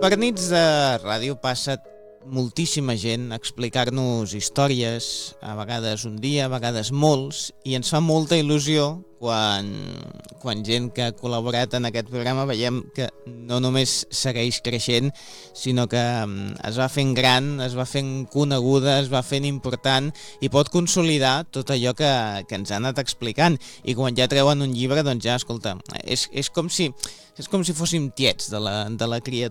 Per nits de ràdio passa moltíssima gent a explicar-nos històries, a vegades un dia, a vegades molts, i ens fa molta il·lusió quan gent que ha col·laborat en aquest programa veiem que no només segueix creixent, sinó que es va fent gran, es va fent coneguda, es va fent important i pot consolidar tot allò que ens ha anat explicant. I quan ja treuen un llibre, doncs ja, escolta, és com si fóssim tiets de la criatura